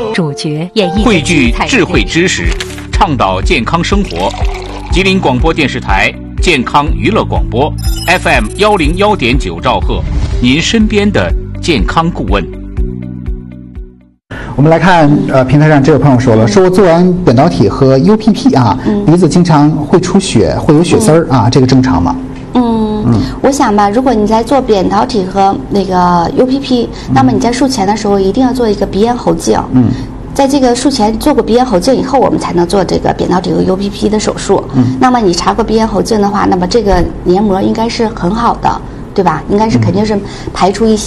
主角演绎汇聚智慧知识，倡导健康生活。吉林广播电视台健康娱乐广播 FM 101.9兆赫，您身边的健康顾问。 我们来看，平台上这位朋友说了，说我做完扁桃体和 UPP 啊，鼻子经常会出血，会有血丝儿啊，这个正常吗？ 我想吧，如果你在做扁桃体和那个 UPP，那么你在术前的时候一定要做一个鼻咽喉镜。在这个术前做过鼻咽喉镜以后，我们才能做这个扁桃体和 UPP 的手术。那么你查过鼻咽喉镜的话，那么这个黏膜应该是很好的，对吧？应该是肯定是排出一些